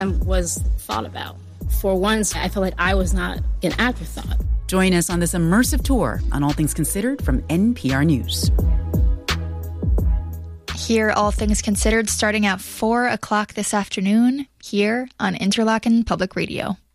was thought about. For once, I feel like I was not an afterthought. Join us on this immersive tour on All Things Considered from NPR News. Hear All Things Considered starting at 4 o'clock this afternoon here on Interlochen Public Radio.